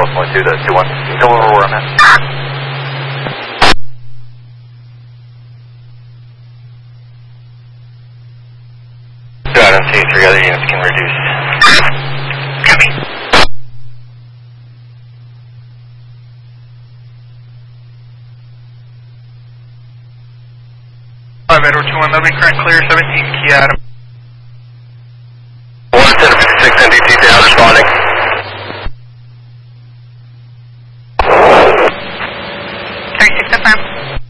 1.2 to 21. Tell me where I'm at. Got him, see 3 other units can reduce. Copy. 5 Edward 211, current clear, 17 key Adam. 1756 NDT down, responding. Confirm.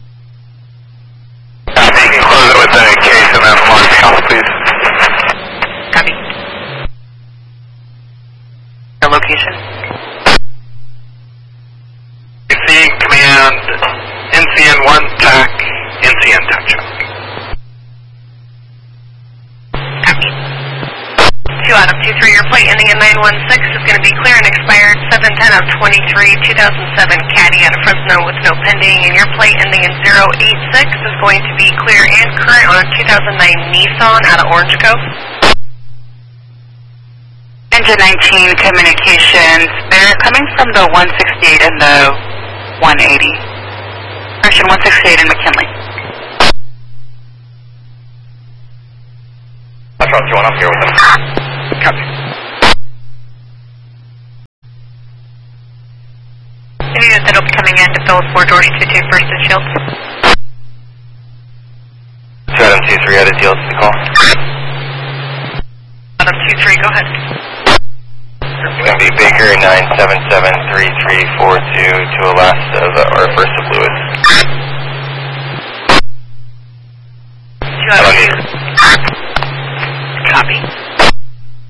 You can close it with a case and then mark me off, please. Copy. Your location? NC command, NCN1 TAC, NCN TAC. Copy. 2 Adam 23, your plate ending in 916 is going to be clear and expired 710 of 23, 2007 Caddy out of Fresno with no pending, and your plate ending in 086 is going to be clear and current on a 2009 Nissan out of Orange Cove. Engine 19 communications, they're coming from the 168 and the 180. Correction, 168 in McKinley. That's what you want, I'm here with them. Copy. Any unit that will be coming in to fill 4 doors 22 first and shields. 2 Adam 23 out of DLC call. Adam 23, go ahead. It's going to be Baker 9773342 to Alaska, or first of Lewis. 2 Adam 2. Copy.